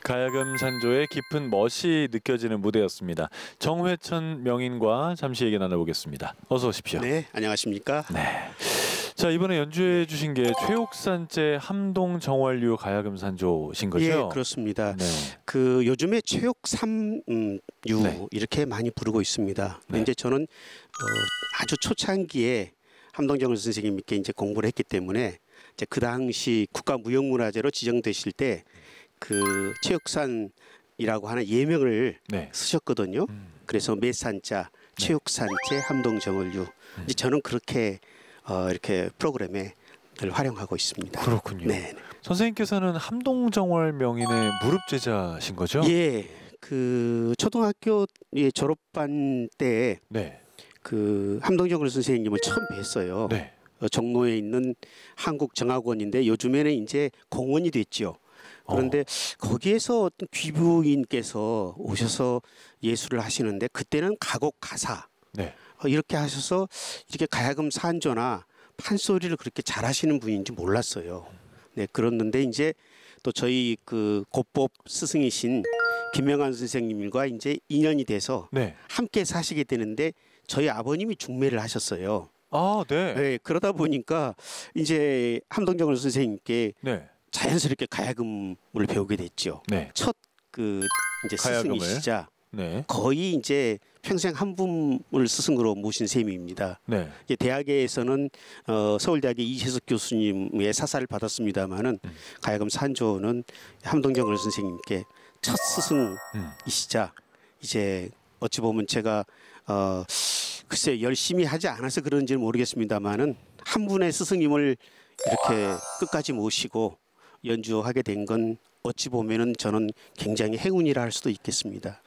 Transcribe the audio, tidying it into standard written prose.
가야금 산조의 깊은 멋이 느껴지는 무대였습니다. 정회천 명인과 잠시 얘기 나눠보겠습니다. 어서 오십시오. 네, 안녕하십니까? 네. 자, 이번에 연주해 주신 게 최옥산제 함동 정월류 가야금 산조신 거죠? 예, 그렇습니다. 네. 그 요즘에 최옥 삼류 네. 이렇게 많이 부르고 있습니다. 네. 이제 저는 아주 초창기에 함동정월 선생님께 이제 공부를 했기 때문에 이제 그 당시 국가무형문화재로 지정되실 때 그 최옥산이라고 하는 예명을 네. 쓰셨거든요. 그래서 매산자 최옥산제 함동정월류. 이제 저는 그렇게 이렇게 프로그램에 늘 활용하고 있습니다. 그렇군요. 네. 선생님께서는 함동 정월 명인의 무릎 제자신 거죠? 예, 그 초등학교 졸업반 때 네. 그 함동정월 선생님을 처음 뵀어요. 네. 종로에 있는 한국정학원인데 요즘에는 이제 공원이 됐죠. 그런데 거기에서 어떤 귀부인께서 오셔서 예술을 하시는데 그때는 가곡 가사 네. 이렇게 하셔서 이렇게 가야금 산조나 판소리를 그렇게 잘하시는 분인지 몰랐어요. 네, 그랬는데 이제 또 저희 그 고법 스승이신 김명환 선생님과 이제 인연이 돼서 네. 함께 사시게 되는데 저희 아버님이 중매를 하셨어요. 아, 네. 네, 그러다 보니까 이제 함동정월 선생님께 네. 자연스럽게 가야금을 배우게 됐죠. 네. 첫 그 이제 가야금을? 스승이시자 네. 거의 이제 평생 한 분을 스승으로 모신 셈입니다. 네. 이제 대학에서는 서울대학의 이재석 교수님의 사사를 받았습니다마는 가야금 산조는 함동정월 선생님께 첫 스승이시자 이제 어찌 보면 제가 글쎄 열심히 하지 않아서 그런지는 모르겠습니다마는 한 분의 스승님을 이렇게 끝까지 모시고 연주하게 된 건 어찌 보면은 저는 굉장히 행운이라 할 수도 있겠습니다.